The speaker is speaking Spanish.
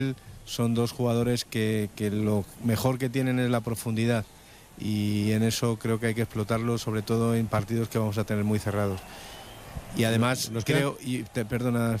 Son dos jugadores que lo mejor que tienen es la profundidad, y en eso creo que hay que explotarlo, sobre todo en partidos que vamos a tener muy cerrados. Y además Nos quedan- creo, perdona